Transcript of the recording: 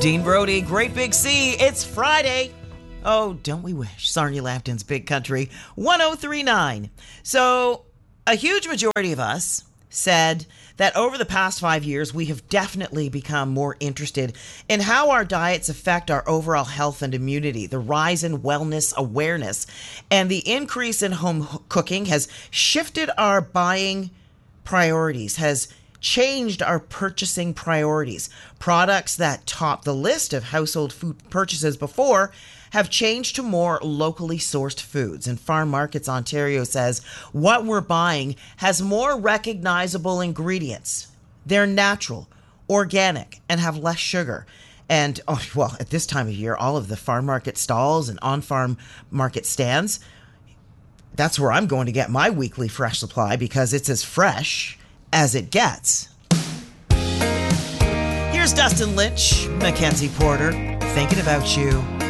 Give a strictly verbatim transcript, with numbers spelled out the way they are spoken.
Dean Brody, Great Big C. It's Friday. Oh, don't we wish? Sarnia Lafton's Big Country one oh three point nine. So, a huge majority of us said that over the past five years, we have definitely become more interested in how our diets affect our overall health and immunity. The rise in wellness awareness and the increase in home cooking has shifted our buying priorities, has changed our purchasing priorities. Products that top the list of household food purchases before have changed to more locally sourced foods. And Farm Markets Ontario says what we're buying has more recognizable ingredients. They're natural, organic, and have less sugar. And, oh, well, at this time of year, all of the farm market stalls and on-farm market stands, that's where I'm going to get my weekly fresh supply because it's as fresh as it gets. Here's Dustin Lynch, Mackenzie Porter, thinking about you.